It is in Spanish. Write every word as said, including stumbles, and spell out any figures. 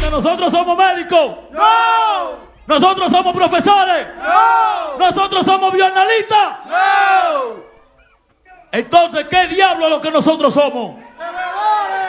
que nosotros somos médicos. ¡No! Nosotros somos profesores. ¡No! Nosotros somos bioanalistas. ¡No! Entonces, ¿qué diablo es lo que nosotros somos?